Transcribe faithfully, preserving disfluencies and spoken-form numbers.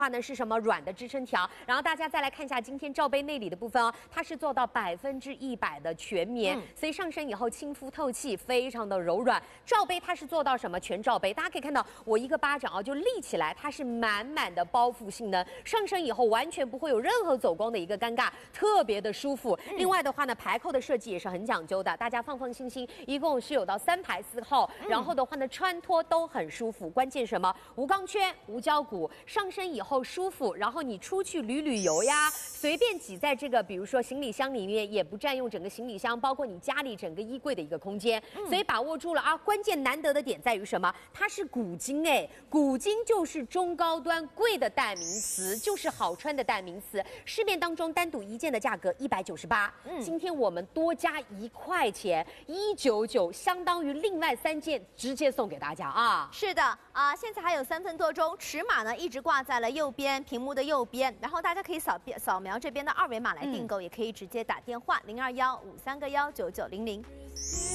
话呢是什么软的支撑条，然后大家再来看一下今天罩杯内里的部分哦，它是做到百分之一百的全棉，嗯、所以上身以后亲肤透气，非常的柔软。罩杯它是做到什么全罩杯，大家可以看到我一个巴掌啊就立起来，它是满满的包覆性能，上身以后完全不会有任何走光的一个尴尬，特别的舒服。嗯、另外的话呢，排扣的设计也是很讲究的，大家放放心心，一共是有到三排四扣，嗯、然后的话呢穿脱都很舒服，关键什么无钢圈、无胶骨，上身以后。后舒服，然后你出去旅旅游呀，随便挤在这个，比如说行李箱里面，也不占用整个行李箱，包括你家里整个衣柜的一个空间，嗯、所以把握住了啊。关键难得的点在于什么？它是古今哎，古今就是中高端贵的代名词，就是好穿的代名词。市面当中单独一件的价格一百九十八，今天我们多加一块钱，一九九，相当于另外三件直接送给大家啊。 是的啊，现在还有三分多钟，尺码呢一直挂在了右边屏幕的右边，然后大家可以扫扫描这边的二维码来订购，嗯、也可以直接打电话零二幺五三个幺九九零零。